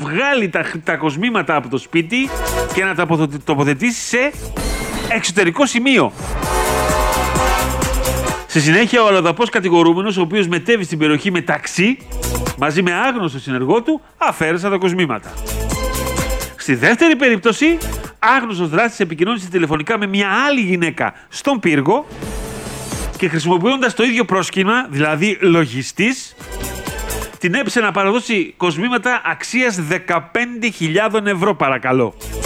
βγάλει τα κοσμήματα από το σπίτι και να τα τοποθετήσει σε εξωτερικό σημείο. Στη συνέχεια, ο αλλοδαπός κατηγορούμενος, ο οποίος μετέβη στην περιοχή με ταξί, μαζί με άγνωστο συνεργό του, αφαίρεσαν τα κοσμήματα. Στη δεύτερη περίπτωση, άγνωστος δράστης επικοινώνησε τηλεφωνικά με μια άλλη γυναίκα στον πύργο και χρησιμοποιώντας το ίδιο πρόσχημα, δηλαδή λογιστής, την έπεισε να παραδώσει κοσμήματα αξίας 15.000 ευρώ, παρακαλώ.